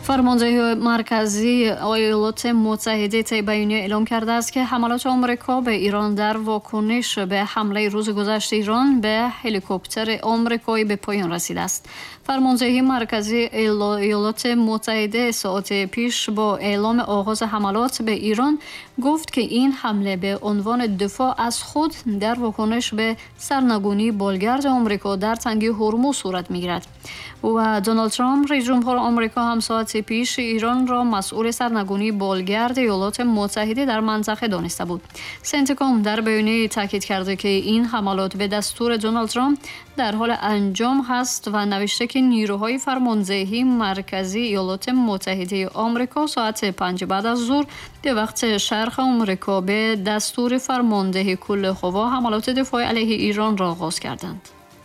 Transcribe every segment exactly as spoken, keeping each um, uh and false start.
فرمانده مرکزی ایالات متحده طی بیانیه اعلام کرده است که حملات آمریکا به ایران در واکنش به حمله روز گذشته ایران به هلیکوپتر آمریکایی به پایان رسیده است. فرمانده مرکزی ایالات متحده ساعت پیش با اعلام آغاز حملات به ایران گفت که این حمله به عنوان دفاع از خود در واکنش به سرنگونی بالگرد آمریکا در تنگه هرمز صورت می‌گیرد. و دونالد ترامپ رئیس جمهور آمریکا هم ساعت پیش ایران را مسئول سرنگونی بالگرد ایالات متحده در منطقه دانسته بود. سنتکام در بیانیه تاکید کرده که این حملات به دستور دونالد ترامپ در حال انجام هست و نوشته که نیروهای فرماندهی مرکزی ایالات متحده آمریکا ساعت پنج بعد از ظهر به وقت شرق آمریکا به دستور فرماندهی کل قوا حملات دفاعی علیه ایران را آغاز کردند.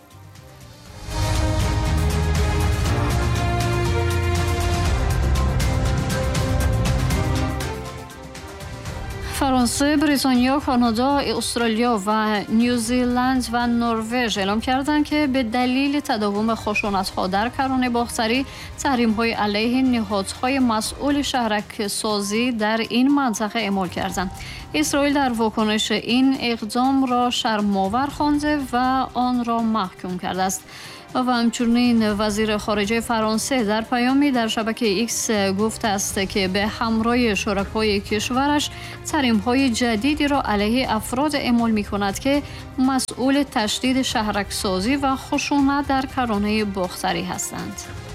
فرانسه، بریتانیا، کانادا، استرالیا و نیوزیلند و نروژ اعلام کردند که به دلیل تداوم خشونت‌ها در کرانه باختری تحریم‌های علیه نهادهای مسئول شهرک سازی در این منطقه اعمال کردند. اسرائیل در واکنش این اقدام را شرم‌آور خوانده و آن را محکوم کرده است. و همچنین وزیر خارجه فرانسه در پیامی در شبکه ایکس گفته است که به همراه شرکای کشورش تحریم‌های جدیدی را علیه افراد اعمال می‌کند که مسئول تشدید شهرک‌سازی و خشونت در کرانه باختری هستند.